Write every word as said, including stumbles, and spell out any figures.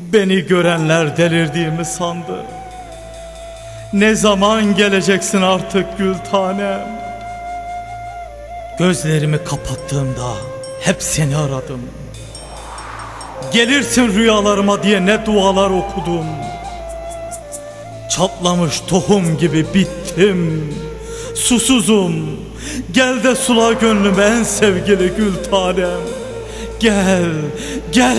Beni görenler delirdiğimi sandı. Ne zaman geleceksin artık gül tanem? Gözlerimi kapattığımda hep seni aradım. Gelirsin rüyalarıma diye ne dualar okudum. Çatlamış tohum gibi bittim. Susuzum. Gel de sula gönlüm en sevgili gül tanem. Gel, gel.